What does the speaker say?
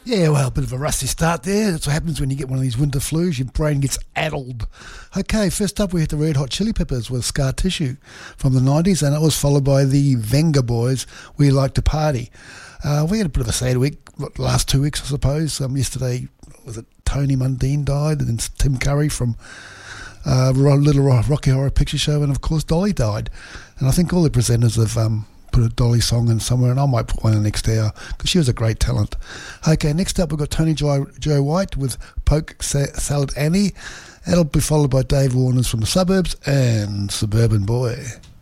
Yeah, well, a bit of a rusty start there. That's what happens when you get one of these winter flus. Your brain gets addled. Okay, first up we had the Red Hot Chili Peppers with Scar Tissue from the 90s, and it was followed by the Venga Boys, We Like to Party. We had a bit of a sad week, last 2 weeks, I suppose. Yesterday, was it Tony Mundine died, and then Tim Curry from Little Rocky Horror Picture Show, and of course Dolly died. And I think all the presenters have put a Dolly song in somewhere, and I might put one in the next hour because she was a great talent. Okay, next up we've got Tony Joe White with Poke Salad Annie. That'll be followed by Dave Warners from the Suburbs and Suburban Boy.